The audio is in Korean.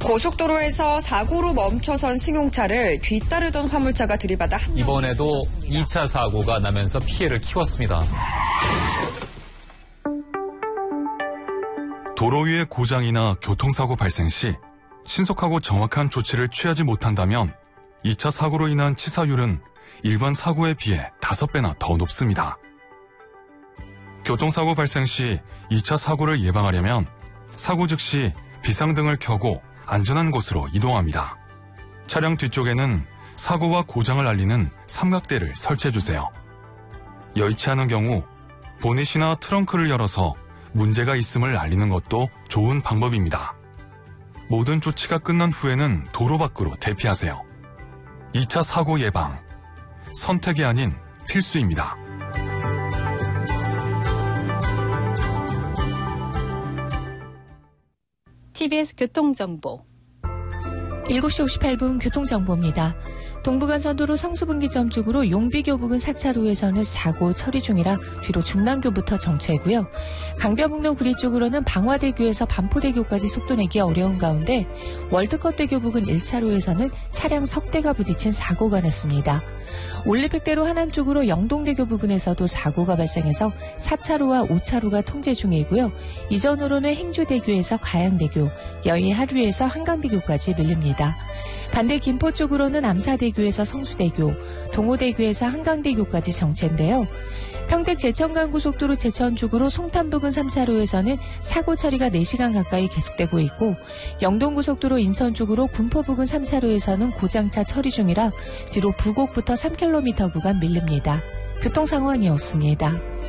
고속도로에서 사고로 멈춰선 승용차를 뒤따르던 화물차가 들이받아 이번에도 2차 사고가 나면서 피해를 키웠습니다. 도로 위의 고장이나 교통사고 발생 시 신속하고 정확한 조치를 취하지 못한다면 2차 사고로 인한 치사율은 일반 사고에 비해 5배나 더 높습니다. 교통사고 발생 시 2차 사고를 예방하려면 사고 즉시 비상등을 켜고 안전한 곳으로 이동합니다. 차량 뒤쪽에는 사고와 고장을 알리는 삼각대를 설치해주세요. 여의치 않은 경우 보닛이나 트렁크를 열어서 문제가 있음을 알리는 것도 좋은 방법입니다. 모든 조치가 끝난 후에는 도로 밖으로 대피하세요. 2차 사고 예방, 선택이 아닌 필수입니다. TBS 교통정보 7시 58분 교통정보입니다. 동부간선도로 성수분기점 쪽으로 용비교 부근 4차로에서는 사고 처리 중이라 뒤로 중랑교부터 정체고요. 강변북로 구리 쪽으로는 방화대교에서 반포대교까지 속도 내기 어려운 가운데 월드컵대교 부근 1차로에서는 차량 석대가 부딪힌 사고가 났습니다. 올림픽대로 하남 쪽으로 영동대교 부근에서도 사고가 발생해서 4차로와 5차로가 통제 중이고요. 이전으로는 행주대교에서 가양대교, 여의하류에서 한강대교까지 밀립니다. 반대 김포 쪽으로는 암사대교에서 성수대교, 동호대교에서 한강대교까지 정체인데요. 평택 제천간고속도로 제천 쪽으로 송탄 부근 3차로에서는 사고 처리가 4시간 가까이 계속되고 있고 영동고속도로 인천 쪽으로 군포 부근 3차로에서는 고장차 처리 중이라 뒤로 부곡부터 3km 구간 밀립니다. 교통 상황이었습니다.